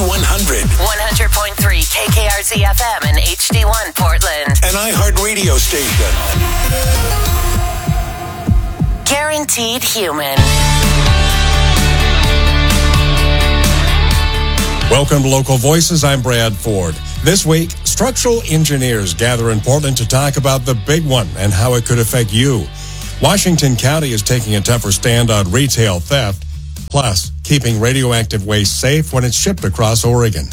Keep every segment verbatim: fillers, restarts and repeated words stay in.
one hundred. one hundred point three K K R Z F M and H D one Portland. An iHeart radio station. Guaranteed Human. Welcome to Local Voices. I'm Brad Ford. This week, structural engineers gather in Portland to talk about the big one and how it could affect you. Washington County is taking a tougher stand on retail theft, plus keeping radioactive waste safe when it's shipped across Oregon.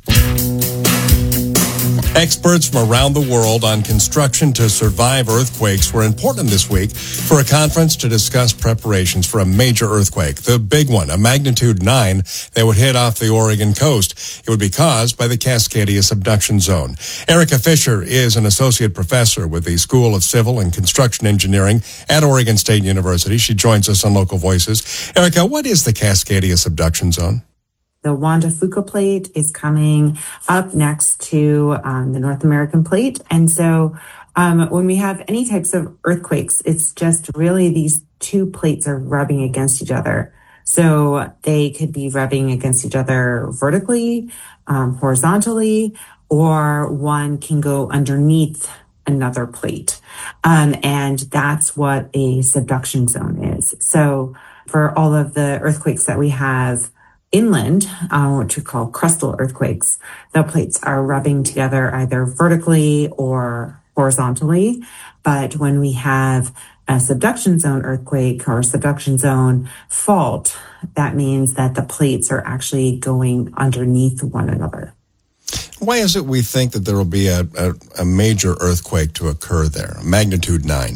Experts from around the world on construction to survive earthquakes were in Portland this week for a conference to discuss preparations for a major earthquake, the big one, a magnitude nine that would hit off the Oregon coast. It would be caused by the Cascadia subduction zone. Erica Fisher is an associate professor with the School of Civil and Construction Engineering at Oregon State University. She joins us on Local Voices. Erica, what is the Cascadia subduction zone? The Juan de Fuca plate is coming up next to um, the North American plate. And so um, when we have any types of earthquakes, it's just really these two plates are rubbing against each other. So they could be rubbing against each other vertically, um, horizontally, or one can go underneath another plate. Um, and that's what a subduction zone is. So for all of the earthquakes that we have inland, uh, which we call crustal earthquakes, the plates are rubbing together either vertically or horizontally. But when we have a subduction zone earthquake or subduction zone fault, that means that the plates are actually going underneath one another. Why is it we think that there will be a, a, a major earthquake to occur there, magnitude nine?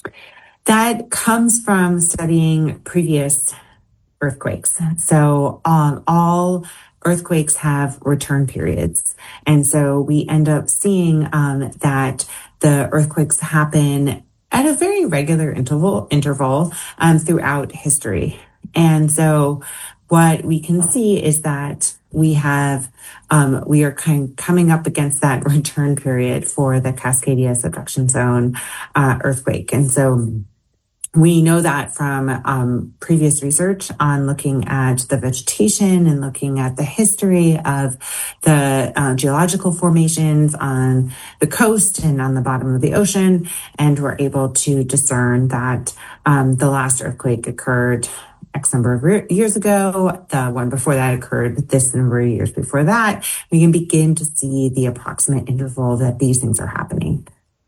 That comes from studying previous earthquakes. So um, all earthquakes have return periods. And so we end up seeing um, that the earthquakes happen at a very regular interval, interval um, throughout history. And so what we can see is that we have, um, we are kind of coming up against that return period for the Cascadia subduction zone uh, earthquake. And so we know that from um, previous research on looking at the vegetation and looking at the history of the uh, geological formations on the coast and on the bottom of the ocean. And we're able to discern that um, the last earthquake occurred X number of re- years ago. The one before that occurred this number of years before that. We can begin to see the approximate interval that these things are happening.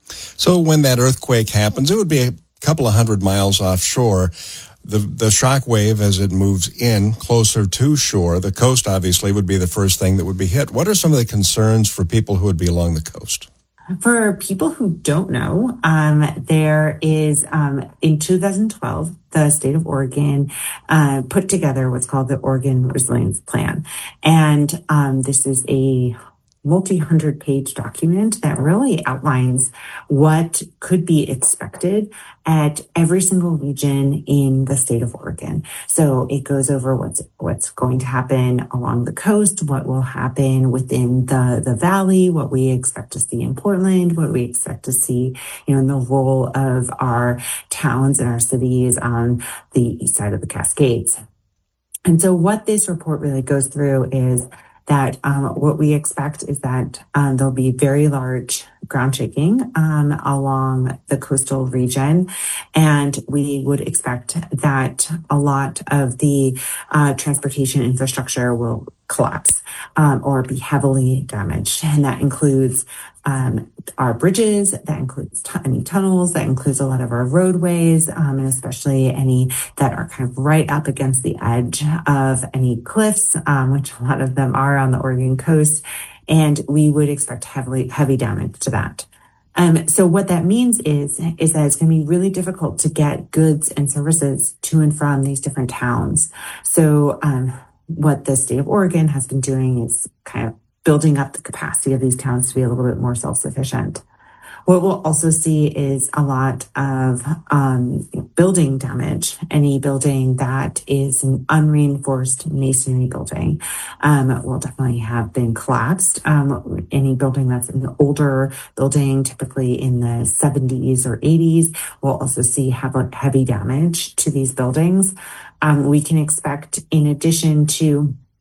So when that earthquake happens, it would be a couple of hundred miles offshore. The the shock wave, as it moves in closer to shore, the coast obviously would be the first thing that would be hit. What are some of the concerns for people who would be along the coast? For people who don't know, um, there is, um, in two thousand twelve, the state of Oregon uh, put together what's called the Oregon Resilience Plan. And um, this is a multi-hundred page document that really outlines what could be expected at every single region in the state of Oregon. So it goes over what's what's going to happen along the coast, what will happen within the, the valley, what we expect to see in Portland, what we expect to see, you know, in the role of our towns and our cities on the east side of the Cascades. And so what this report really goes through is that um, what we expect is that um, there'll be very large ground shaking um, along the coastal region. And we would expect that a lot of the uh, transportation infrastructure will collapse um, or be heavily damaged. And that includes um, our bridges, that includes t- any tunnels, that includes a lot of our roadways, um, and especially any that are kind of right up against the edge of any cliffs, um, which a lot of them are on the Oregon coast. And we would expect heavily, heavy damage to that. Um, so what that means is, is that it's going to be really difficult to get goods and services to and from these different towns. So, um, what the state of Oregon has been doing is kind of building up the capacity of these towns to be a little bit more self-sufficient. What we'll also see is a lot of um, building damage. Any building that is an unreinforced masonry building um, will definitely have been collapsed. Um, any building that's an older building, typically in the seventies or eighties, will also see heavy, heavy damage to these buildings. Um, we can expect, in addition to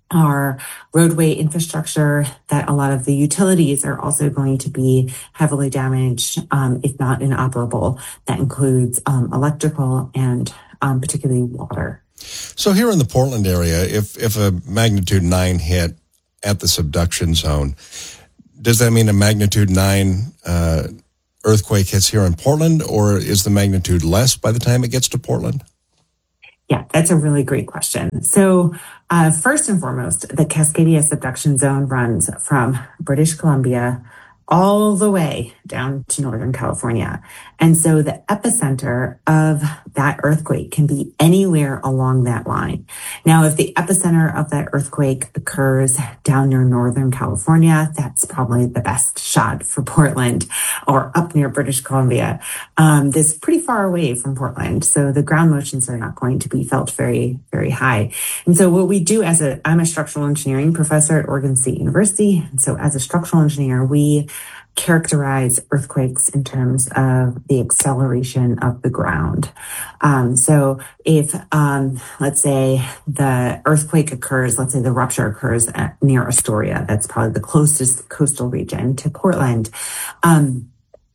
our roadway infrastructure, that a lot of the utilities are also going to be heavily damaged, um, if not inoperable. That includes um, electrical and um, particularly water. So here in the Portland area, if, if a magnitude nine hit at the subduction zone, does that mean a magnitude nine uh, earthquake hits here in Portland, or is the magnitude less by the time it gets to Portland? Yeah, that's a really great question. So uh, first and foremost, the Cascadia subduction zone runs from British Columbia all the way down to Northern California. And so the epicenter of that earthquake can be anywhere along that line. Now, if the epicenter of that earthquake occurs down near Northern California, that's probably the best shot for Portland, or up near British Columbia. Um, this is pretty far away from Portland, so the ground motions are not going to be felt very, very high. And so what we do as a, I'm a structural engineering professor at Oregon State University. And so as a structural engineer, we characterize earthquakes in terms of the acceleration of the ground. Um, so if, um, let's say the earthquake occurs, let's say the rupture occurs at, near Astoria, that's probably the closest coastal region to Portland, um,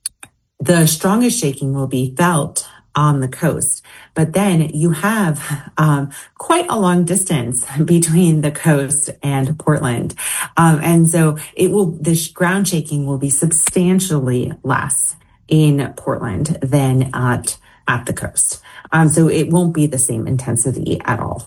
the strongest shaking will be felt on the coast. But then you have um, quite a long distance between the coast and Portland. Um, and so it will, the sh- ground shaking will be substantially less in Portland than at, at the coast. Um, so it won't be the same intensity at all.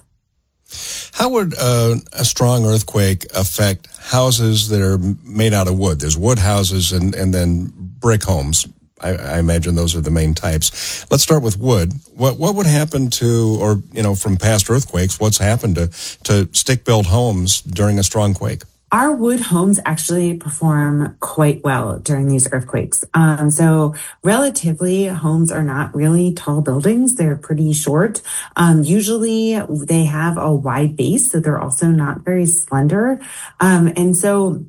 How would uh, a strong earthquake affect houses that are made out of wood? There's wood houses and, and then brick homes. I, I imagine those are the main types. Let's start with wood. What what would happen to, or, you know, from past earthquakes, what's happened to, to stick-built homes during a strong quake? Our wood homes actually perform quite well during these earthquakes. Um, so relatively, homes are not really tall buildings. They're pretty short. Um, usually they have a wide base, so they're also not very slender. Um, and so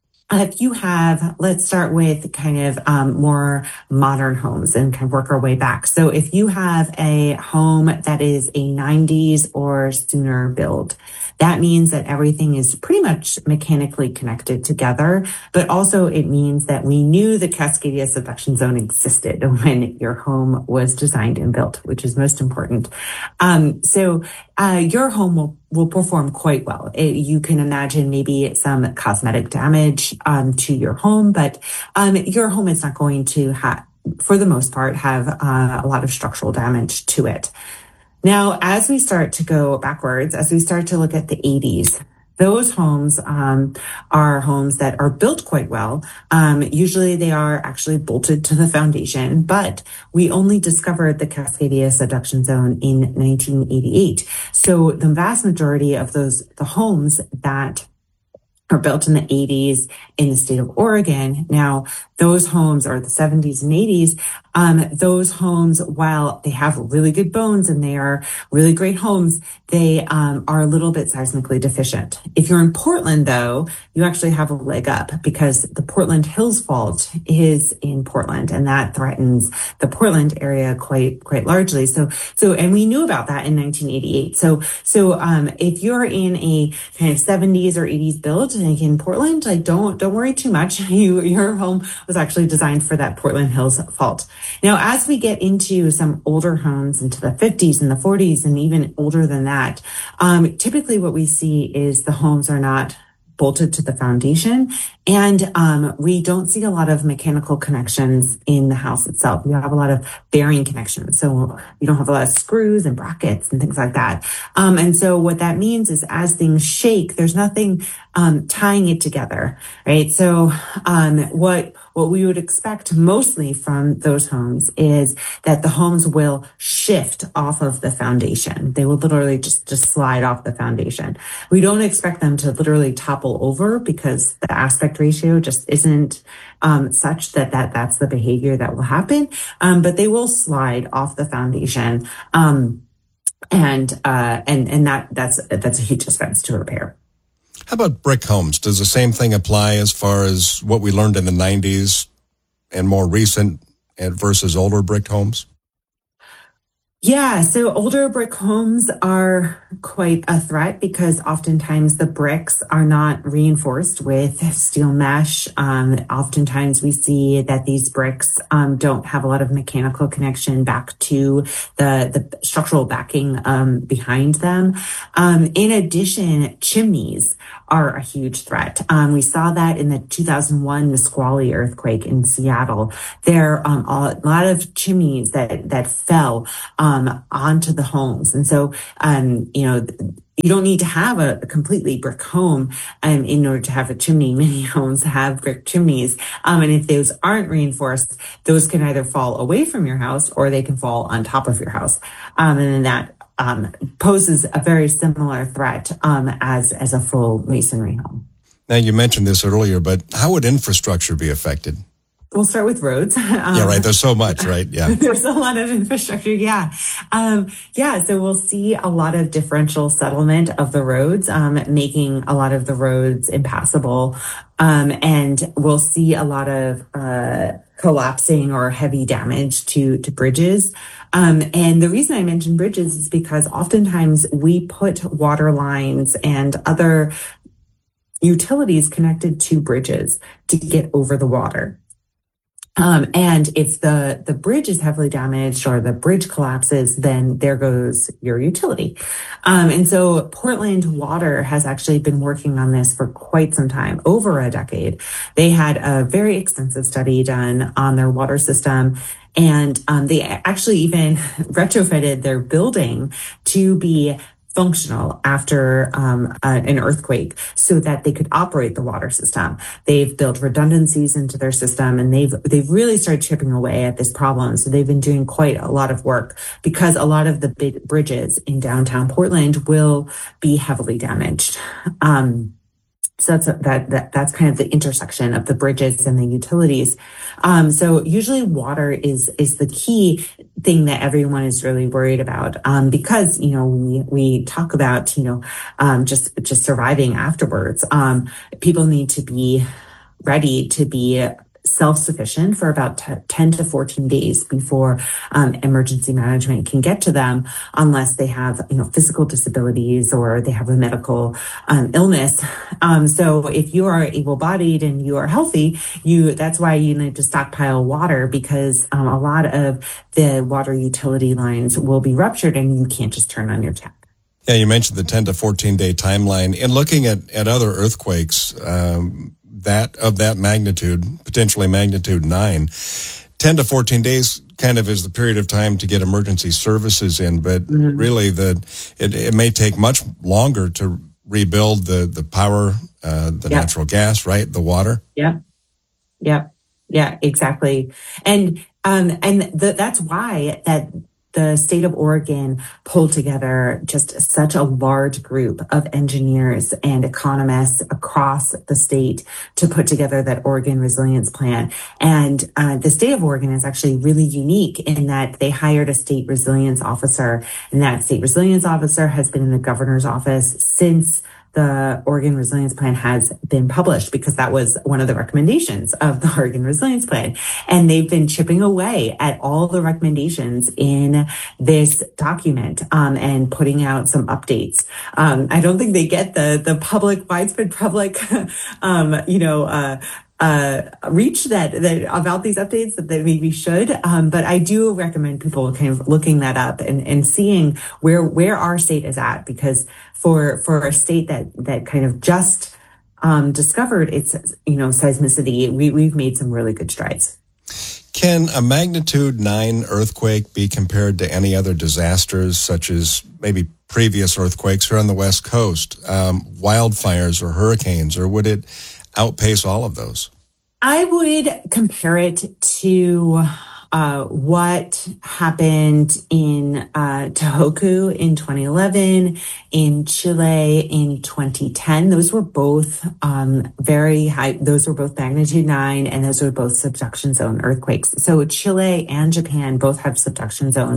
if you have, let's start with kind of um, more modern homes and kind of work our way back. So if you have a home that is a nineties or sooner build, that means that everything is pretty much mechanically connected together, but also it means that we knew the Cascadia subduction zone existed when your home was designed and built, which is most important. Um, so uh, your home will will perform quite well. It, you can imagine maybe some cosmetic damage um, to your home, but um, your home is not going to have, for the most part, have uh, a lot of structural damage to it. Now, as we start to go backwards, as we start to look at the eighties, those homes um, are homes that are built quite well. Um, usually they are actually bolted to the foundation, but we only discovered the Cascadia subduction zone in nineteen eighty-eight. So the vast majority of those, the homes that are built in the eighties in the state of Oregon, now those homes are the seventies and eighties. Um, those homes, while they have really good bones and they are really great homes, they um, are a little bit seismically deficient. If you're in Portland, though, you actually have a leg up because the Portland Hills Fault is in Portland, and that threatens the Portland area quite quite largely. So, so, and we knew about that in nineteen eighty-eight. So, so um, if you're in a kind of seventies or eighties build like in Portland, like don't don't worry too much. You your home was actually designed for that Portland Hills Fault. Now, as we get into some older homes into the fifties and the forties and even older than that, um, typically what we see is the homes are not bolted to the foundation, and um, we don't see a lot of mechanical connections in the house itself. You have a lot of bearing connections, so you don't have a lot of screws and brackets and things like that. Um, and so what that means is as things shake, there's nothing um, tying it together, right? So um, what what we would expect mostly from those homes is that the homes will shift off of the foundation. They will literally just, just slide off the foundation. We don't expect them to literally topple over because the aspect ratio just isn't um, such that, that that's the behavior that will happen. Um, but they will slide off the foundation. Um, and, uh, and, and that, that's, that's a huge expense to repair. How about brick homes? Does the same thing apply as far as what we learned in the nineties and more recent versus older brick homes? Yeah, so older brick homes are quite a threat because oftentimes the bricks are not reinforced with steel mesh. Um, oftentimes we see that these bricks um, don't have a lot of mechanical connection back to the, the structural backing um, behind them. Um, in addition, chimneys are a huge threat. Um, we saw that in the two thousand one Nisqually earthquake in Seattle. There um, a lot of chimneys that, that fell um, onto the homes. And so, um, you know, you don't need to have a, a completely brick home um, in order to have a chimney. Many homes have brick chimneys. Um, and if those aren't reinforced, those can either fall away from your house or they can fall on top of your house. Um, and then that Um, poses a very similar threat um, as as a full masonry home. Now, you mentioned this earlier, but how would infrastructure be affected? We'll start with roads. Um, yeah, right. There's so much, right? Yeah. There's a lot of infrastructure. Yeah. Um, yeah. So we'll see a lot of differential settlement of the roads, um, making a lot of the roads impassable. Um, and we'll see a lot of, uh, collapsing or heavy damage to, to bridges. Um, and the reason I mentioned bridges is because oftentimes we put water lines and other utilities connected to bridges to get over the water. Um, and if the, the bridge is heavily damaged or the bridge collapses, then there goes your utility. Um, and so Portland Water has actually been working on this for quite some time, over a decade. They had a very extensive study done on their water system. And um, they actually even retrofitted their building to be functional after um, uh, an earthquake so that they could operate the water system. They've built redundancies into their system and they've they've really started chipping away at this problem. So they've been doing quite a lot of work because a lot of the big bridges in downtown Portland will be heavily damaged. Um, So that's a, that, that that's kind of the intersection of the bridges and the utilities. Um, so usually water is is the key thing that everyone is really worried about um, because you know we we talk about you know um, just just surviving afterwards. Um, people need to be ready to be self-sufficient for about ten to fourteen days before um, emergency management can get to them, unless they have, you know, physical disabilities or they have a medical um, illness. Um, so if you are able-bodied and you are healthy, you that's why you need to stockpile water because um, a lot of the water utility lines will be ruptured and you can't just turn on your tap. Yeah, you mentioned the ten to fourteen day timeline. In looking at, at other earthquakes, um, that of that magnitude, potentially magnitude nine, ten to fourteen days kind of is the period of time to get emergency services in. But mm-hmm. really, the it, it may take much longer to rebuild the the power, uh, the yep. natural gas, right? The water. Yeah, yeah, yeah, exactly. And um, and the, that's why that. The state of Oregon pulled together just such a large group of engineers and economists across the state to put together that Oregon Resilience Plan. And uh, the state of Oregon is actually really unique in that they hired a state resilience officer, and that state resilience officer has been in the governor's office since the Oregon Resilience Plan has been published, because that was one of the recommendations of the Oregon Resilience Plan. And they've been chipping away at all the recommendations in this document um, and putting out some updates. Um, I don't think they get the the public, widespread public, um, you know, uh, Uh, reach that, that about these updates that they maybe should. Um, but I do recommend people kind of looking that up and, and seeing where, where our state is at, because for, for a state that, that kind of just, um, discovered its, you know, seismicity, we, we've made some really good strides. Can a magnitude nine earthquake be compared to any other disasters, such as maybe previous earthquakes here on the West Coast, um, wildfires or hurricanes, or would it outpace all of those? I would compare it to uh, what happened in uh, Tohoku in twenty eleven, in Chile in twenty ten. Those were both um, very high. Those were both magnitude nine, and those were both subduction zone earthquakes. So Chile and Japan both have subduction zones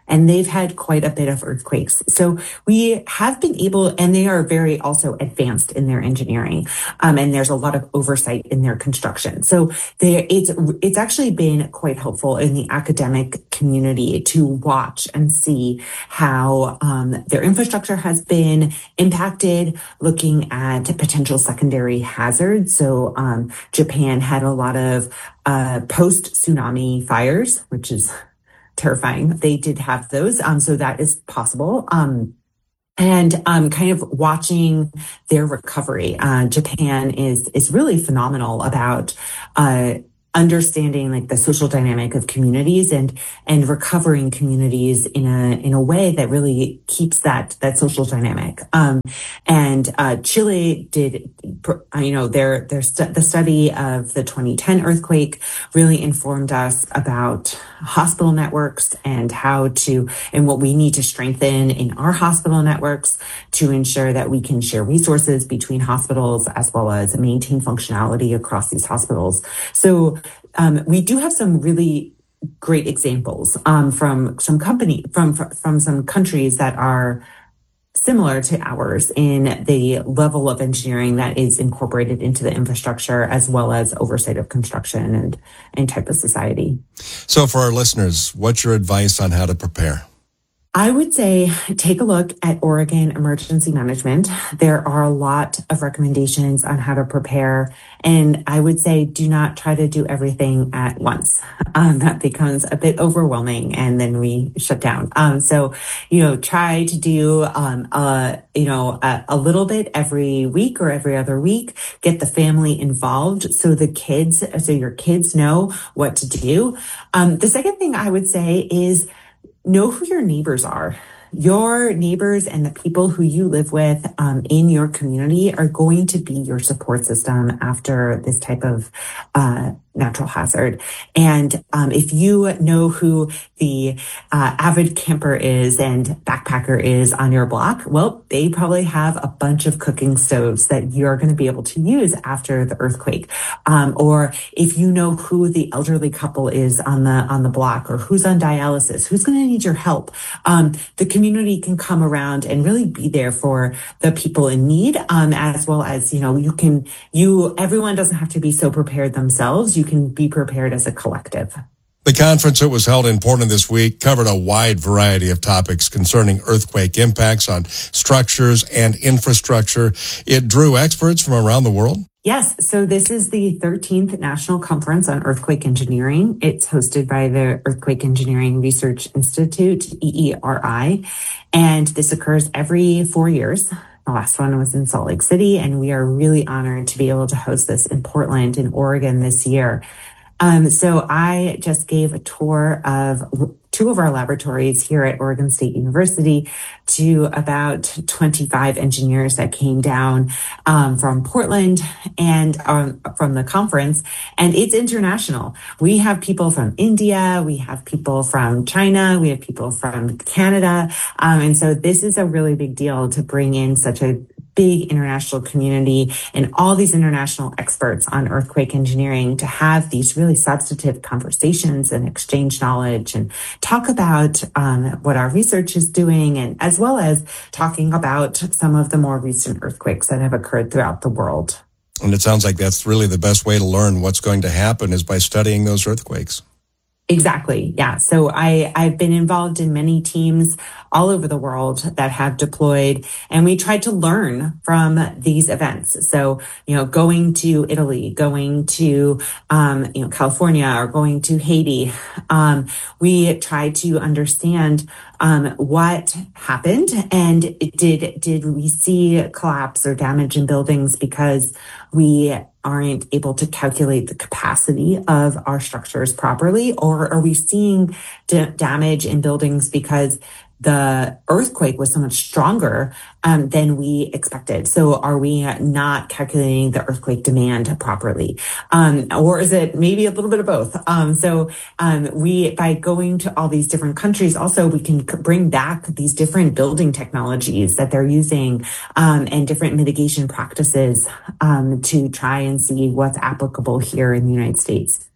and they've had quite a bit of earthquakes. So we have been able, and they are very also advanced in their engineering, um, and there's a lot of oversight in their construction. So there, it's it's actually been quite helpful in the academic community to watch and see how um, their infrastructure has been impacted, looking at potential secondary hazards. So um, Japan had a lot of uh, post-tsunami fires, which is terrifying. They did have those. Um, so that is possible. Um, and um, kind of watching their recovery. Uh, Japan is is really phenomenal about uh, understanding like the social dynamic of communities and and recovering communities in a in a way that really keeps that that social dynamic. Um, and uh, Chile did, you know, their their st- the study of the twenty ten earthquake really informed us about hospital networks and how to and what we need to strengthen in our hospital networks to ensure that we can share resources between hospitals as well as maintain functionality across these hospitals. So um, we do have some really great examples um, from some company from from some countries that are similar to ours in the level of engineering that is incorporated into the infrastructure as well as oversight of construction and, and type of society. So for our listeners, what's your advice on how to prepare? I would say take a look at Oregon Emergency Management. There are a lot of recommendations on how to prepare. And I would say do not try to do everything at once. Um, that becomes a bit overwhelming and then we shut down. Um, so, you know, try to do, um, uh, you know, a, a little bit every week or every other week. Get the family involved so the kids, so your kids know what to do. Um, the second thing I would say is know who your neighbors are. Your neighbors and the people who you live with um, in your community are going to be your support system after this type of uh, natural hazard. And um, if you know who the uh, avid camper is and backpacker is on your block, well, they probably have a bunch of cooking stoves that you're going to be able to use after the earthquake. Um, or if you know who the elderly couple is on the on the block, or who's on dialysis, who's going to need your help, um, the community can come around and really be there for the people in need, um, as well as, you know, you can, you, everyone doesn't have to be so prepared themselves. You can be prepared as a collective. The conference that was held in Portland this week covered a wide variety of topics concerning earthquake impacts on structures and infrastructure. It drew experts from around the world. Yes. So this is the thirteenth National Conference on Earthquake Engineering. It's hosted by the Earthquake Engineering Research Institute, E E R I, and this occurs every four years. The last one was in Salt Lake City, and we are really honored to be able to host this in Portland, in Oregon this year. Um, so I just gave a tour of two of our laboratories here at Oregon State University to about twenty-five engineers that came down um, from Portland and um, from the conference. And it's international. We have people from India, we have people from China, we have people from Canada. Um, and so this is a really big deal to bring in such a big international community and all these international experts on earthquake engineering to have these really substantive conversations and exchange knowledge and talk about um, what our research is doing, and as well as talking about some of the more recent earthquakes that have occurred throughout the world. And it sounds like that's really the best way to learn what's going to happen is by studying those earthquakes. Exactly. Yeah. So I, I've been involved in many teams all over the world that have deployed, and we tried to learn from these events. So, you know, going to Italy, going to, um, you know, California, or going to Haiti, um, we tried to understand um, what happened, and did, did we see collapse or damage in buildings because we aren't able to calculate the capacity of our structures properly? Or are we seeing d- damage in buildings because the earthquake was so much stronger um, than we expected? So are we not calculating the earthquake demand properly? Um, or is it maybe a little bit of both? Um, so um, we, by going to all these different countries, also we can bring back these different building technologies that they're using um, and different mitigation practices um, to try and see what's applicable here in the United States.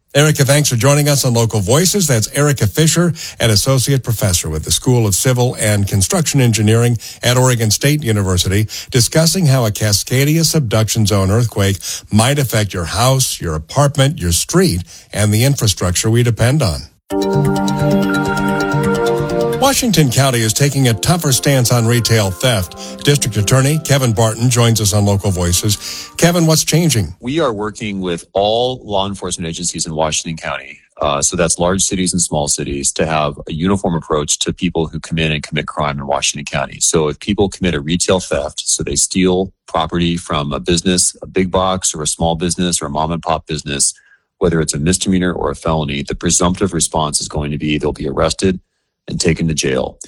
Erica, thanks for joining us on Local Voices. That's Erica Fisher, an associate professor with the School of Civil and Construction Engineering at Oregon State University, discussing how a Cascadia subduction zone earthquake might affect your house, your apartment, your street, and the infrastructure we depend on. Washington County is taking a tougher stance on retail theft. District Attorney Kevin Barton joins us on Local Voices. Kevin, what's changing? We are working with all law enforcement agencies in Washington County, uh, so that's large cities and small cities, to have a uniform approach to people who come in and commit crime in Washington County. So if people commit a retail theft, so they steal property from a business, a big box or a small business or a mom and pop business, whether it's a misdemeanor or a felony, the presumptive response is going to be they'll be arrested and taken to jail.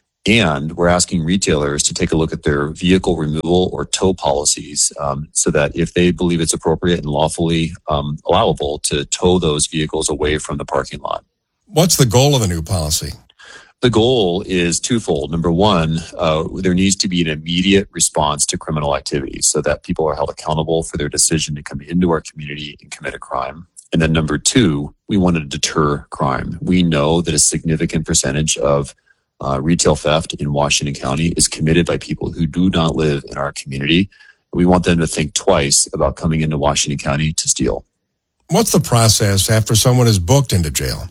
And we're asking retailers to take a look at their vehicle removal or tow policies um, so that if they believe it's appropriate and lawfully um, allowable to tow those vehicles away from the parking lot. What's the goal of the new policy? The goal is twofold. Number one, uh, there needs to be an immediate response to criminal activity so that people are held accountable for their decision to come into our community and commit a crime. And then number two, we want to deter crime. We know that a significant percentage of uh, retail theft in Washington County is committed by people who do not live in our community. We want them to think twice about coming into Washington County to steal. What's the process after someone is booked into jail?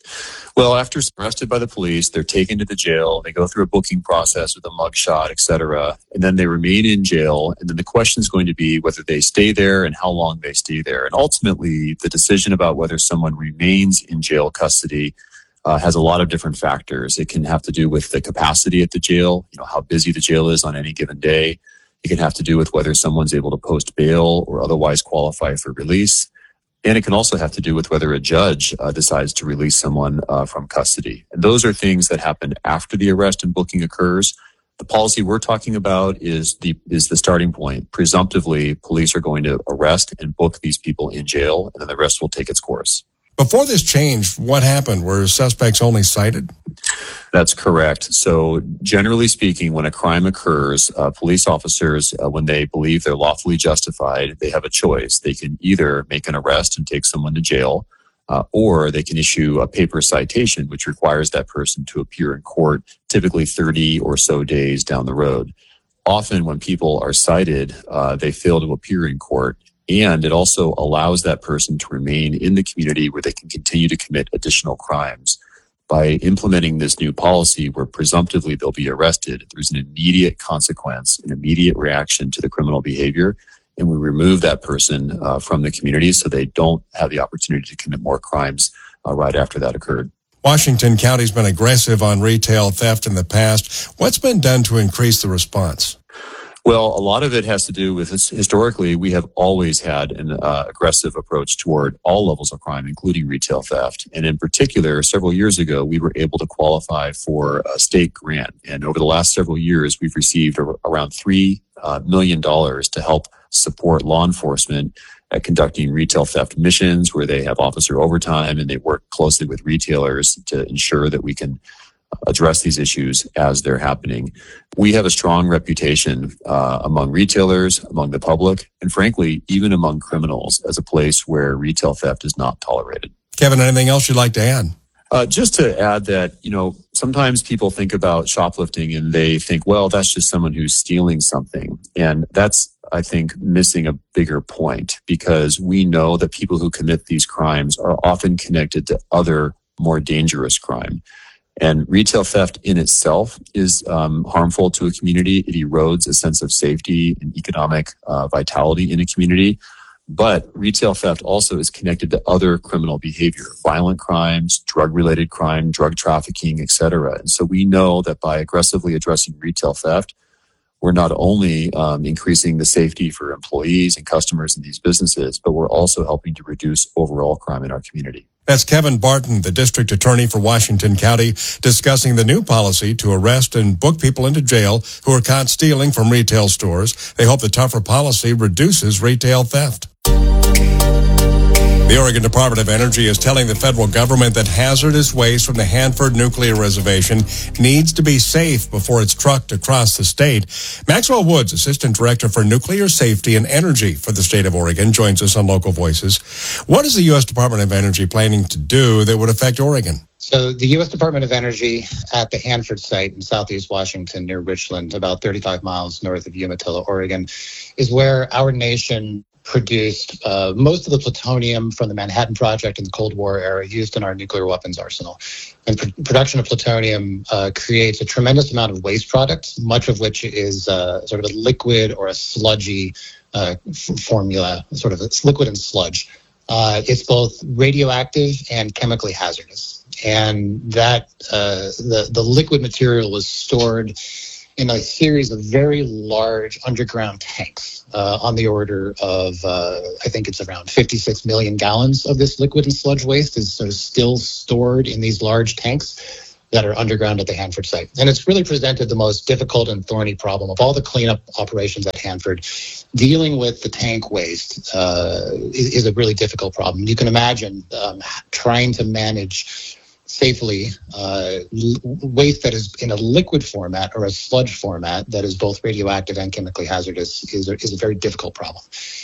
Well, after arrested by the police, they're taken to the jail. They go through a booking process with a mugshot, et cetera, and then they remain in jail. And then the question is going to be whether they stay there and how long they stay there. And ultimately, the decision about whether someone remains in jail custody uh, has a lot of different factors. It can have to do with the capacity at the jail, you know, how busy the jail is on any given day. It can have to do with whether someone's able to post bail or otherwise qualify for release. And it can also have to do with whether a judge uh, decides to release someone uh, from custody. And those are things that happen after the arrest and booking occurs. The policy we're talking about is the is the starting point. Presumptively, police are going to arrest and book these people in jail, and then the rest will take its course. Before this changed, what happened? Were suspects only cited? That's correct. So generally speaking, when a crime occurs, uh, police officers, uh, when they believe they're lawfully justified, they have a choice. They can either make an arrest and take someone to jail, uh, or they can issue a paper citation, which requires that person to appear in court, typically thirty or so days down the road. Often when people are cited, uh, they fail to appear in court. And it also allows that person to remain in the community where they can continue to commit additional crimes. By implementing this new policy where presumptively they'll be arrested, there's an immediate consequence, an immediate reaction to the criminal behavior, and we remove that person uh, from the community so they don't have the opportunity to commit more crimes uh, right after that occurred. Washington County's been aggressive on retail theft in the past. What's been done to increase the response? Well, a lot of it has to do with this. Historically, we have always had an uh, aggressive approach toward all levels of crime, including retail theft. And in particular, several years ago, we were able to qualify for a state grant. And over the last several years, we've received around three million dollars to help support law enforcement at conducting retail theft missions where they have officer overtime and they work closely with retailers to ensure that we can address these issues as they're happening. We have a strong reputation uh, among retailers, among the public, and frankly, even among criminals as a place where retail theft is not tolerated. Kevin, anything else you'd like to add? Uh, just to add that, you know, sometimes people think about shoplifting and they think, well, that's just someone who's stealing something. And that's, I think, missing a bigger point because we know that people who commit these crimes are often connected to other more dangerous crime. And retail theft in itself is um, harmful to a community. It erodes a sense of safety and economic uh, vitality in a community. But retail theft also is connected to other criminal behavior, violent crimes, drug-related crime, drug trafficking, et cetera. And so we know that by aggressively addressing retail theft, we're not only um, increasing the safety for employees and customers in these businesses, but we're also helping to reduce overall crime in our community. That's Kevin Barton, the district attorney for Washington County, discussing the new policy to arrest and book people into jail who are caught stealing from retail stores. They hope the tougher policy reduces retail theft. The Oregon Department of Energy is telling the federal government that hazardous waste from the Hanford Nuclear Reservation needs to be safe before it's trucked across the state. Maxwell Woods, Assistant Director for Nuclear Safety and Energy for the state of Oregon, joins us on Local Voices. What is the U S Department of Energy planning to do that would affect Oregon? So the U S Department of Energy at the Hanford site in southeast Washington near Richland, about thirty-five miles north of Umatilla, Oregon, is where our nation produced uh, most of the plutonium from the Manhattan Project in the Cold War era used in our nuclear weapons arsenal. And pr- production of plutonium uh, creates a tremendous amount of waste products, much of which is uh, sort of a liquid or a sludgy uh, f- formula, sort of it's liquid and sludge. Uh, it's both radioactive and chemically hazardous. And that uh, the, the liquid material was stored in a series of very large underground tanks uh, on the order of, uh, I think it's around fifty-six million gallons of this liquid and sludge waste is sort of still stored in these large tanks that are underground at the Hanford site. And it's really presented the most difficult and thorny problem of all the cleanup operations at Hanford. Dealing with the tank waste uh, is, is a really difficult problem. You can imagine um, trying to manage safely uh, l- waste that is in a liquid format or a sludge format that is both radioactive and chemically hazardous is a, is a very difficult problem.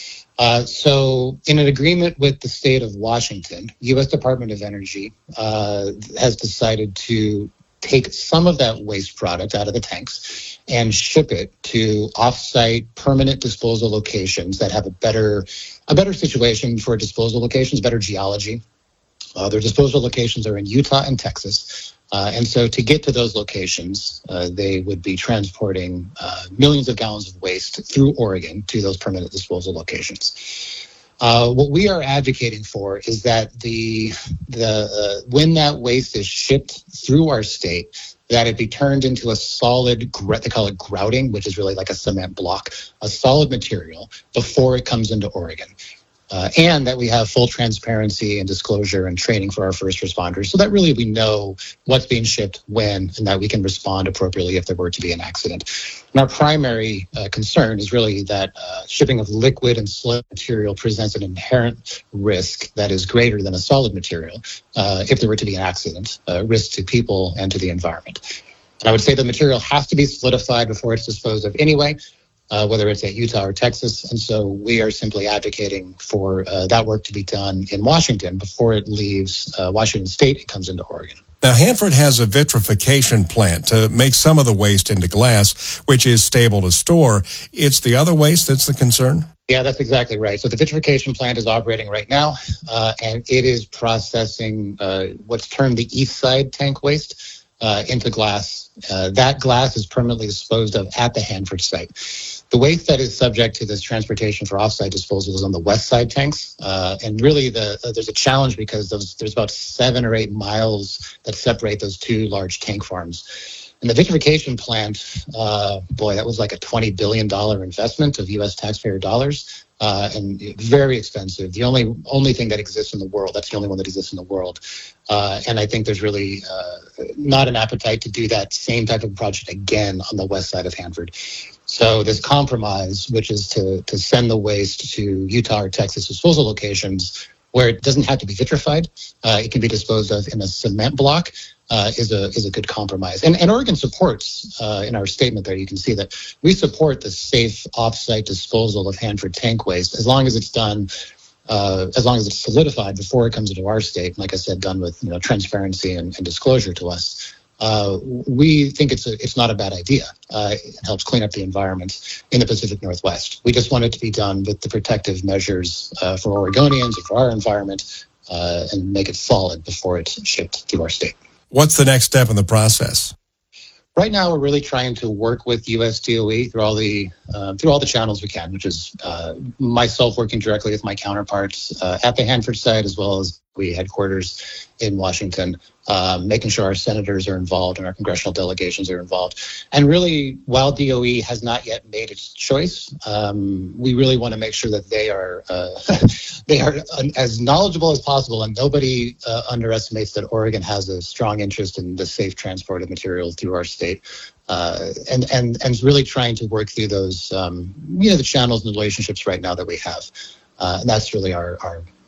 Uh, so in an agreement with the state of Washington, U S Department of Energy uh, has decided to take some of that waste product out of the tanks and ship it to off-site permanent disposal locations that have a better, a better situation for disposal locations, better geology. Uh, their disposal locations are in Utah and Texas. Uh, and so to get to those locations, uh, they would be transporting uh, millions of gallons of waste through Oregon to those permanent disposal locations. Uh, what we are advocating for is that the the uh, when that waste is shipped through our state, that it be turned into a solid, they call it grouting, which is really like a cement block, a solid material before it comes into Oregon. Uh, and that we have full transparency and disclosure and training for our first responders so that really we know what's being shipped when and that we can respond appropriately if there were to be an accident. And our primary uh, concern is really that uh, shipping of liquid and solid material presents an inherent risk that is greater than a solid material uh, if there were to be an accident, uh, risk to people and to the environment. And I would say the material has to be solidified before it's disposed of anyway. Uh, whether it's at Utah or Texas. And so we are simply advocating for uh, that work to be done in Washington before it leaves uh, Washington State and comes into Oregon. Now, Hanford has a vitrification plant to make some of the waste into glass, which is stable to store. It's the other waste that's the concern? Yeah, that's exactly right. So the vitrification plant is operating right now, uh, and it is processing uh, what's termed the east side tank waste uh, into glass. Uh, that glass is permanently disposed of at the Hanford site. The waste that is subject to this transportation for offsite disposal is on the west side tanks. Uh, and really the, uh, there's a challenge because those, there's about seven or eight miles that separate those two large tank farms. And the vitrification plant, uh, boy, that was like a twenty billion dollars investment of U S taxpayer dollars. Uh, and very expensive. The only only thing that exists in the world. That's the only one that exists in the world. Uh, and I think there's really uh, not an appetite to do that same type of project again on the west side of Hanford. So this compromise, which is to to send the waste to Utah or Texas disposal locations where it doesn't have to be vitrified, uh, it can be disposed of in a cement block, uh, is a is a good compromise. And, and Oregon supports, uh, in our statement there, you can see that we support the safe off-site disposal of Hanford tank waste as long as it's done, uh, as long as it's solidified before it comes into our state. Like I said, done with you know transparency and, and disclosure to us. Uh, we think it's a, it's not a bad idea. Uh, it helps clean up the environment in the Pacific Northwest. We just want it to be done with the protective measures uh, for Oregonians and for our environment uh, and make it solid before it's shipped to our state. What's the next step in the process? Right now, we're really trying to work with U S D O E through all the uh, through all the channels we can, which is uh, myself working directly with my counterparts uh, at the Hanford site, as well as we headquarters in Washington, um, making sure our senators are involved and our congressional delegations are involved. And really, while D O E has not yet made its choice, um, we really want to make sure that they are uh, they are as knowledgeable as possible, and nobody uh, underestimates that Oregon has a strong interest in the safe transport of materials through our state. Uh, and and and really trying to work through those, um, you know, the channels and the relationships right now that we have. Uh, and that's really our, our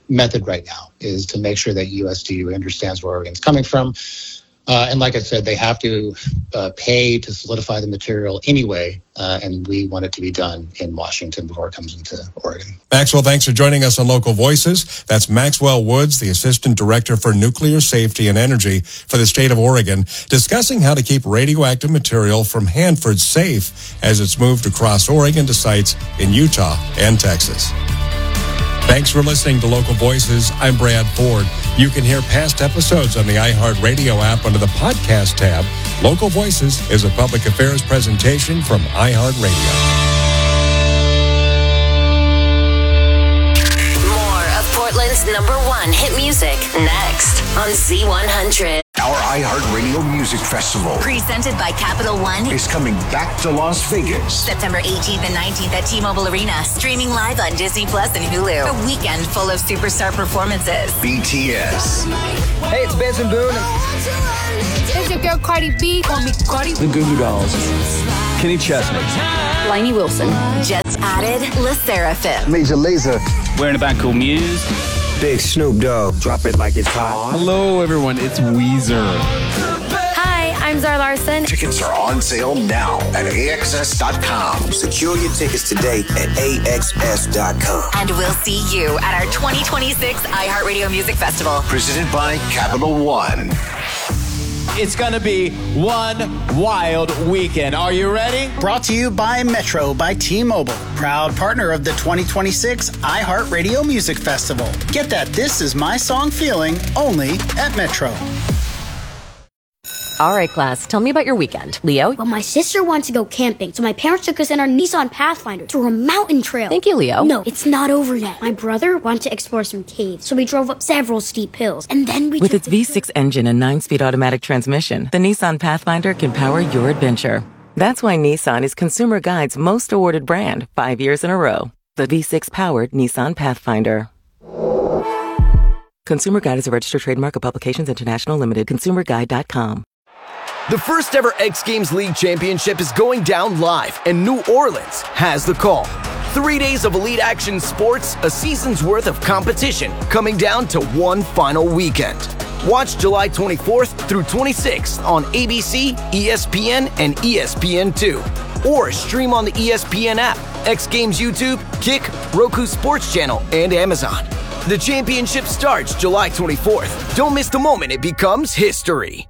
method right now, is to make sure that U S D O understands where Oregon's coming from. Uh, and like I said, they have to uh, pay to solidify the material anyway, uh, and we want it to be done in Washington before it comes into Oregon. Maxwell, thanks for joining us on Local Voices. That's Maxwell Woods, the Assistant Director for Nuclear Safety and Energy for the state of Oregon, discussing how to keep radioactive material from Hanford safe as it's moved across Oregon to sites in Utah and Texas. Thanks for listening to Local Voices. I'm Brad Ford. You can hear past episodes on the iHeartRadio app under the podcast tab. Local Voices is a public affairs presentation from iHeartRadio. More of Portland's number one hit music next on Z one hundred. Our iHeartRadio Music Festival Presented by Capital One is coming back to Las Vegas. September eighteenth and nineteenth at T-Mobile Arena. Streaming live on Disney Plus and Hulu. A weekend full of superstar performances. B T S, Hey, it's Benson Boone. It's your girl Cardi B. Call me Cardi. The Goo Goo Dolls. Kenny Chesney. Lainey Wilson. Just added La Seraphim. Major Lazer. We're in a band called Muse. Big Snoop Dogg. Drop it like it's hot. Hello, everyone. It's Weezer. Hi, I'm Zara Larson. Tickets are on sale now at A X S dot com. Secure your tickets today at A X S dot com. And we'll see you at our twenty twenty-six iHeartRadio Music Festival. Presented by Capital One. It's going to be one wild weekend. Are you ready? Brought to you by Metro by T-Mobile, proud partner of the twenty twenty-six iHeartRadio Music Festival. Get that This Is My Song feeling only at Metro. All right, class, tell me about your weekend. Leo? Well, my sister wants to go camping, so my parents took us in our Nissan Pathfinder through a mountain trail. Thank you, Leo. No, it's not over yet. My brother wanted to explore some caves, so we drove up several steep hills, and then we With took its V six engine and nine-speed automatic transmission, the Nissan Pathfinder can power your adventure. That's why Nissan is Consumer Guide's most awarded brand five years in a row. The V six-powered Nissan Pathfinder. Consumer Guide is a registered trademark of Publications International Limited. consumer guide dot com. The first ever X Games League Championship is going down live, and New Orleans has the call. Three days of elite action sports, a season's worth of competition, coming down to one final weekend. Watch July twenty-fourth through twenty-sixth on A B C, E S P N, and E S P N two. Or stream on the E S P N app, X Games YouTube, Kick, Roku Sports Channel, and Amazon. The championship starts July twenty-fourth. Don't miss the moment it becomes history.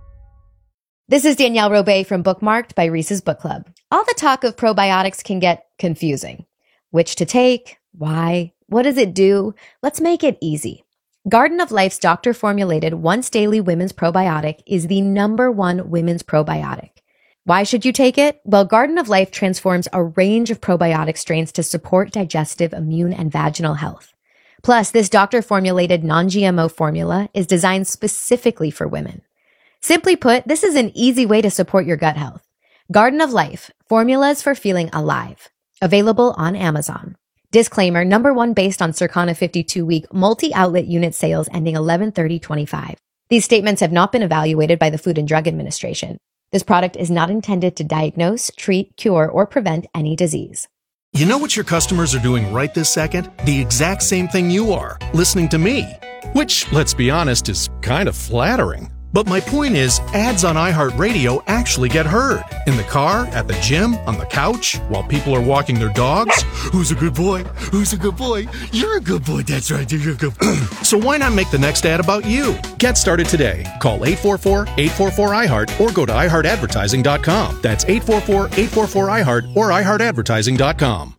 This is Danielle Robay from Bookmarked by Reese's Book Club. All the talk of probiotics can get confusing. Which to take? Why? What does it do? Let's make it easy. Garden of Life's doctor-formulated once daily women's probiotic is the number one women's probiotic. Why should you take it? Well, Garden of Life transforms a range of probiotic strains to support digestive, immune, and vaginal health. Plus, this doctor-formulated non-G M O formula is designed specifically for women. Simply put, this is an easy way to support your gut health. Garden of Life, formulas for feeling alive. Available on Amazon. Disclaimer, number one based on Circana fifty-two week multi-outlet unit sales ending eleven thirty twenty-five. These statements have not been evaluated by the Food and Drug Administration. This product is not intended to diagnose, treat, cure, or prevent any disease. You know what your customers are doing right this second? The exact same thing you are, listening to me. Which, let's be honest, is kind of flattering. But my point is, ads on iHeartRadio actually get heard. In the car, at the gym, on the couch, while people are walking their dogs. Who's a good boy? Who's a good boy? You're a good boy, that's right, you're a good boy. So why not make the next ad about you? Get started today. Call eight four four, eight four four, I heart or go to i heart advertising dot com. That's eight four four, eight four four, I heart or i heart advertising dot com.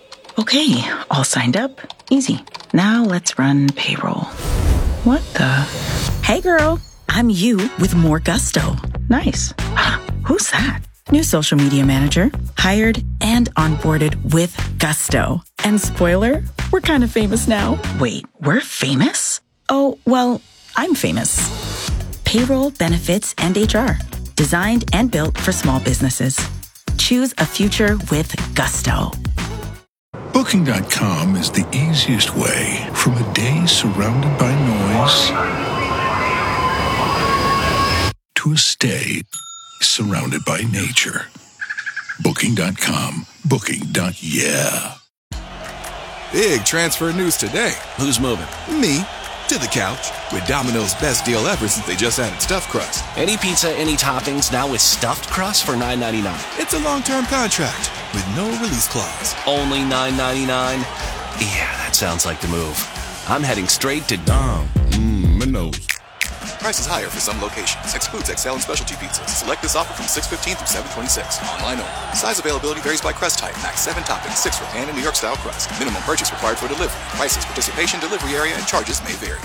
Okay, all signed up. Easy. Now let's run payroll. What the? Hey girl. I'm you with more gusto. Nice. Who's that? New social media manager. Hired and onboarded with gusto. And spoiler, we're kind of famous now. Wait, we're famous? Oh, well, I'm famous. Payroll, benefits, and H R. Designed and built for small businesses. Choose a future with gusto. Booking dot com is the easiest way from a day surrounded by noise to a stay surrounded by nature. Booking dot com. Booking. Yeah. Big transfer news today. Who's moving? Me. To the couch with Domino's best deal ever since they just added stuffed crust. Any pizza, any toppings, now with stuffed crust for nine ninety-nine. It's a long-term contract with no release clause. Only nine ninety-nine? Yeah, that sounds like the move. I'm heading straight to Dom. Mmm, Prices higher for some locations. Excludes X L and specialty pizzas. Select this offer from six fifteen through seven twenty-six. Online only. Size availability varies by crust type. Max seven toppings, six for pan and New York style crust. Minimum purchase required for delivery. Prices, participation, delivery area, and charges may vary.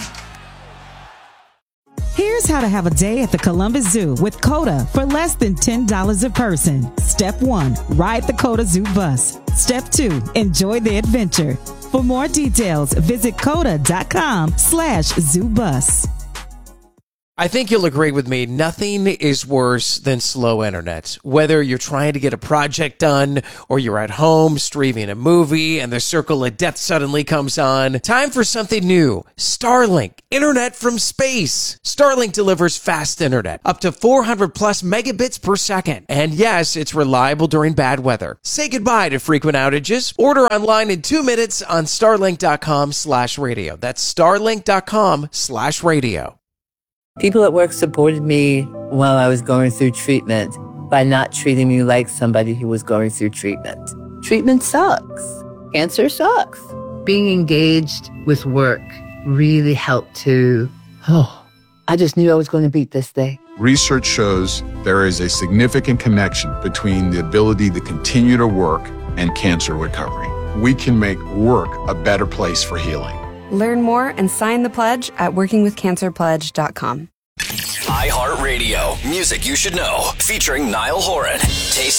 Here's how to have a day at the Columbus Zoo with COTA for less than ten dollars a person. Step one, ride the COTA Zoo bus. Step two, enjoy the adventure. For more details, visit COTA.com slash zoo bus. I think you'll agree with me. Nothing is worse than slow internet. Whether you're trying to get a project done or you're at home streaming a movie and the circle of death suddenly comes on. Time for something new. Starlink. Internet from space. Starlink delivers fast internet. Up to four hundred plus megabits per second. And yes, it's reliable during bad weather. Say goodbye to frequent outages. Order online in two minutes on starlink.com slash radio. That's starlink.com slash radio. People at work supported me while I was going through treatment by not treating me like somebody who was going through treatment. Treatment sucks. Cancer sucks. Being engaged with work really helped to, oh, I just knew I was going to beat this thing. Research shows there is a significant connection between the ability to continue to work and cancer recovery. We can make work a better place for healing. Learn more and sign the pledge at working with cancer pledge dot com. iHeartRadio, music you should know, featuring Niall Horan. Taste